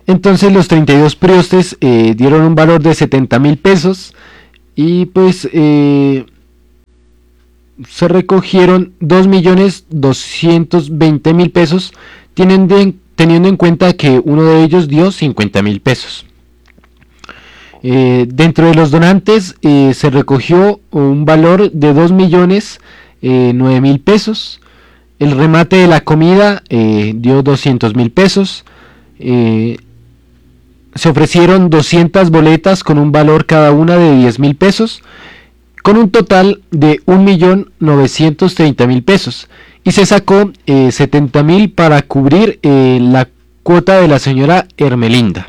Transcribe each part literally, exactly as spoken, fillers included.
Entonces los treinta y dos priostes eh, dieron un valor de setenta mil pesos y pues eh, se recogieron dos millones doscientos veinte mil pesos, teniendo en, teniendo en cuenta que uno de ellos dio cincuenta mil pesos. Eh, dentro de los donantes eh, se recogió un valor de dos millones nueve mil pesos. El remate de la comida eh, dio doscientos mil pesos. Eh, se ofrecieron doscientas boletas con un valor cada una de diez mil pesos, con un total de un millón novecientos treinta mil pesos, y se sacó eh, setenta mil para cubrir eh, la cuota de la señora Hermelinda.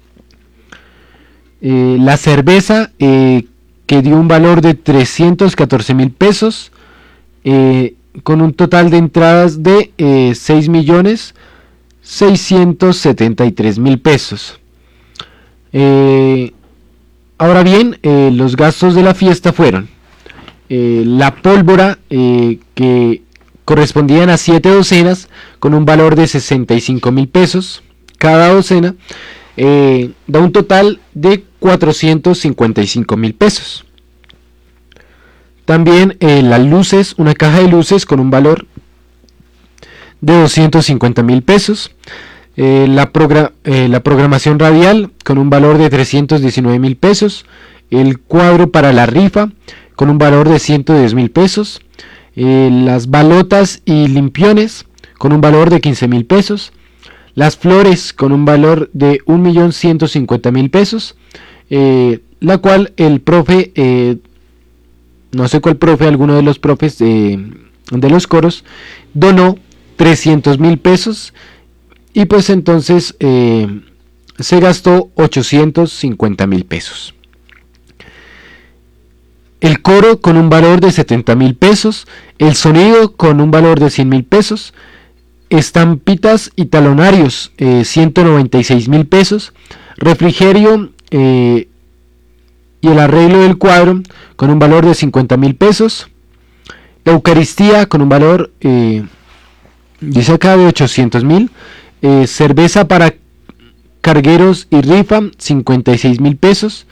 Eh, la cerveza eh, que dio un valor de trescientos catorce mil pesos, eh, con un total de entradas de eh, seis millones seiscientos setenta y tres mil pesos. Eh, ahora bien, eh, los gastos de la fiesta fueron eh, la pólvora eh, que correspondían a siete docenas con un valor de sesenta y cinco mil pesos cada docena, eh, da un total de cuatrocientos cincuenta y cinco mil pesos. También eh, las luces, una caja de luces con un valor de doscientos cincuenta mil pesos. Eh, la, progra eh, la programación radial con un valor de trescientos diecinueve mil pesos. El cuadro para la rifa con un valor de ciento diez mil pesos. Eh, las balotas y limpiones con un valor de quince mil pesos. Las flores con un valor de un millón ciento cincuenta mil pesos. Eh, la cual el profe, eh, no sé cuál profe, alguno de los profes de, de los coros, donó trescientos mil pesos. Y pues entonces eh, se gastó ochocientos cincuenta mil pesos. El coro con un valor de setenta mil pesos. El sonido con un valor de cien mil pesos. Estampitas y talonarios eh, ciento noventa y seis mil pesos. Refrigerio eh, y el arreglo del cuadro con un valor de cincuenta mil pesos. La Eucaristía con un valor, eh, dice acá, de ochocientos mil. Eh, cerveza para cargueros y rifa cincuenta y seis mil pesos.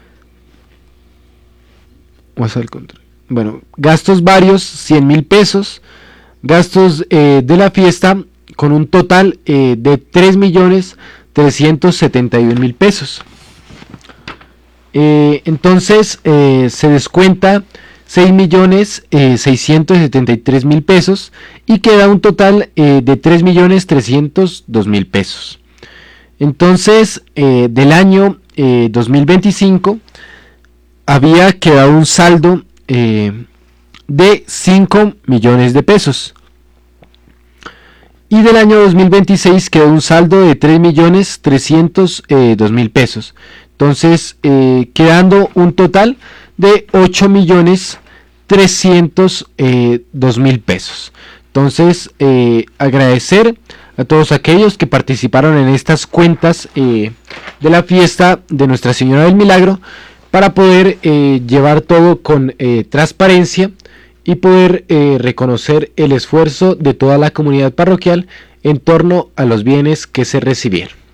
Vamos al contrario. Bueno, gastos varios cien mil pesos. Gastos eh, de la fiesta con un total eh, de tres millones trescientos setenta y un mil pesos. Eh, entonces eh, se descuenta seis millones seiscientos setenta y tres mil pesos y queda un total eh, de tres millones trescientos dos mil pesos. Entonces eh, del año eh, dos mil veinticinco había quedado un saldo eh, de cinco millones de pesos, y del año dos mil veintiséis quedó un saldo de tres millones trescientos dos mil pesos. Entonces eh, quedando un total de ocho millones trescientos dos mil pesos. Entonces eh, agradecer a todos aquellos que participaron en estas cuentas eh, de la fiesta de Nuestra Señora del Milagro, para poder eh, llevar todo con eh, transparencia y poder eh, reconocer el esfuerzo de toda la comunidad parroquial en torno a los bienes que se recibieron.